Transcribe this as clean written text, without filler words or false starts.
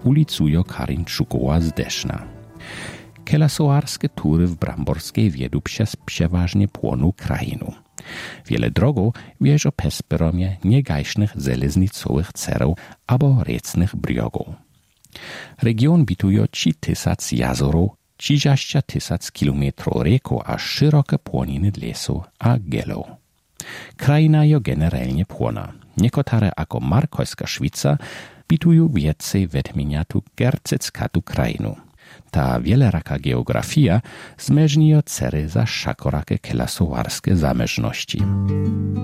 ulicujo Karinčukowa z Deszna. Kelasowarskie tury w Bramborskiej wiedu przez przeważnie płonu krajinu. Wiele drogów wieżo pesperomie niegajsznych żeleznicowych cerów albo riecnych briogów. Region bituje 3000 jazorów, 30 000 kilometrów rieku a szerokie płoniny lesu a gelów. Krajina jo generalnie płona. Niekotare jako Markojska Szwica bitują więcej wedmieniatu gerceckatu krajinu. Ta wieleraka geografia zmeżnije cery za szakorakie kelasowarskie zameżności.